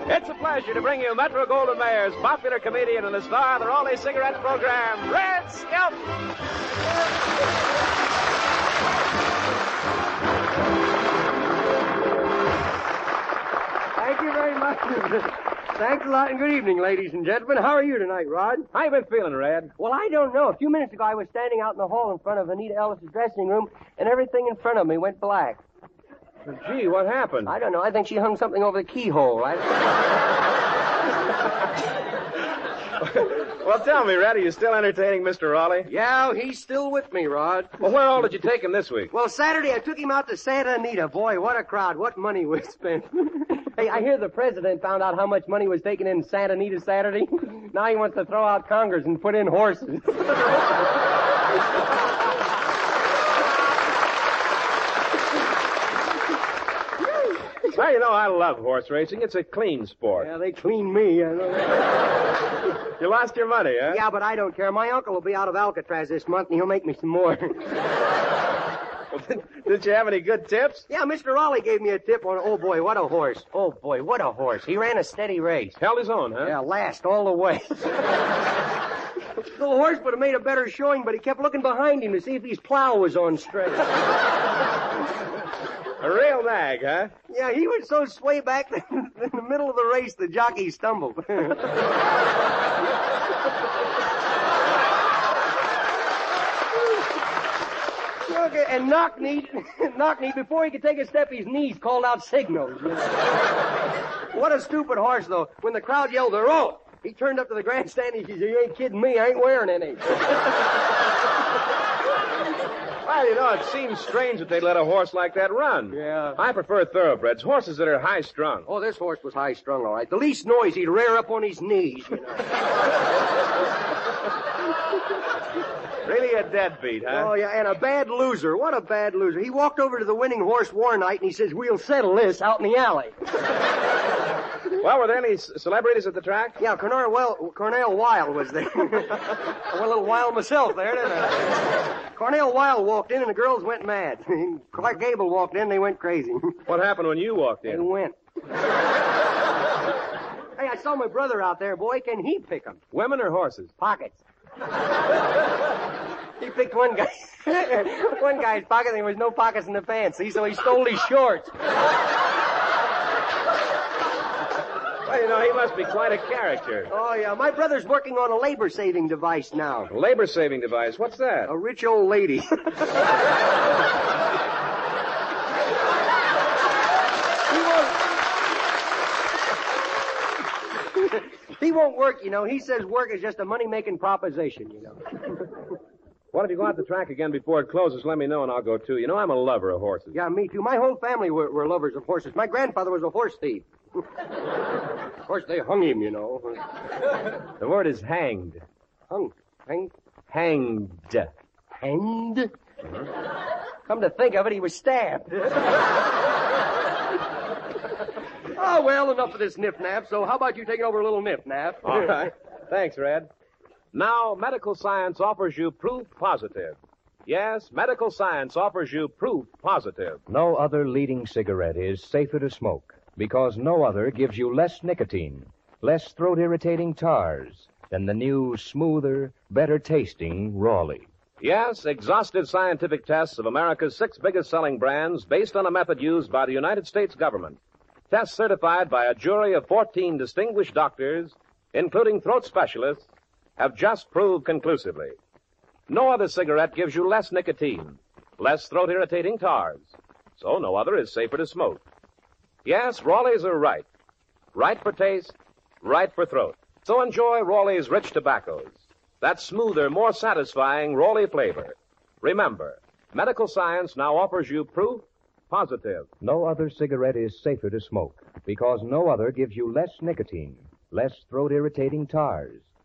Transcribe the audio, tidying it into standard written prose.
It's a pleasure to bring you Metro Goldwyn Mayer's popular comedian and the star of the Raleigh Cigarette program, Red Skelton. Thank you very much. Thanks a lot, and good evening, ladies and gentlemen. How are you tonight, Rod? How you been feeling, Red? Well, I don't know. A few minutes ago, I was standing out in the hall in front of Anita Ellis's dressing room, and everything in front of me went black. Gee, what happened? I don't know. I think she hung something over the keyhole. Well, tell me, Red, are you still entertaining Mr. Raleigh? Yeah, he's still with me, Rod. Well, where all did you take him this week? Well, Saturday, I took him out to Santa Anita. Boy, what a crowd. What money we spent. Hey, I hear the president found out how much money was taken in Santa Anita Saturday. Now he wants to throw out Congress and put in horses. Well, you know, I love horse racing. It's a clean sport. Yeah, they clean me. I know. You lost your money, huh? Yeah, but I don't care. My uncle will be out of Alcatraz this month, and he'll make me some more. Well, did you have any good tips? Yeah, Mr. Raleigh gave me a tip on, oh, boy, what a horse. Oh, boy, what a horse. He ran a steady race. Held his own, huh? Yeah, last all the way. The horse would have made a better showing, but he kept looking behind him to see if his plow was on straight. A real nag, huh? Yeah, he was so sway back that in the middle of the race, the jockey stumbled. Okay, and Knock-Knee, before he could take a step, his knees called out signals. What a stupid horse, though. When the crowd yelled, "They're off!" He turned up to the grandstand and he said, "You ain't kidding me, I ain't wearing any." Well, you know, it seems strange that they'd let a horse like that run. Yeah. I prefer thoroughbreds, horses that are high-strung. Oh, this horse was high-strung, all right. The least noise, he'd rear up on his knees, you know. Really a deadbeat, huh? Oh, yeah, and a bad loser. What a bad loser. He walked over to the winning horse Warnight, and he says, "We'll settle this out in the alley." Well, were there any celebrities at the track? Yeah, Cornell Wilde was there. I went a little wild myself there, didn't I? Cornell Wilde walked in, and the girls went mad. Clark Gable walked in, they went crazy. What happened when you walked in? They went. Hey, I saw my brother out there, boy. Can he pick 'em? Women or horses? Pockets. He picked one guy. One guy's pocket, and there was no pockets in the pants. See, so he stole his shorts. Well, you know, he must be quite a character. Oh, yeah. My brother's working on a labor-saving device now. A labor-saving device? What's that? A rich old lady. He won't work, you know. He says work is just a money-making proposition, you know. Well, if you go out the track again before it closes, let me know and I'll go too. You know, I'm a lover of horses. Yeah, me too. My whole family were lovers of horses. My grandfather was a horse thief. Of course, they hung him, you know. The word is hanged. Hanged? Hanged. Hanged? Come to think of it, he was stabbed. Oh, well, enough of this nip-nap, so how about you taking over a little nip-nap? All right. Thanks, Red. Now, medical science offers you proof positive. Yes, medical science offers you proof positive. No other leading cigarette is safer to smoke because no other gives you less nicotine, less throat-irritating tars than the new, smoother, better-tasting Raleigh. Yes, exhaustive scientific tests of America's 6 biggest-selling brands based on a method used by the United States government. Tests certified by a jury of 14 distinguished doctors, including throat specialists, have just proved conclusively. No other cigarette gives you less nicotine, less throat-irritating tars, so no other is safer to smoke. Yes, Raleighs are right. Right for taste, right for throat. So enjoy Raleigh's rich tobaccos. That smoother, more satisfying Raleigh flavor. Remember, medical science now offers you proof positive. No other cigarette is safer to smoke because no other gives you less nicotine, less throat-irritating tars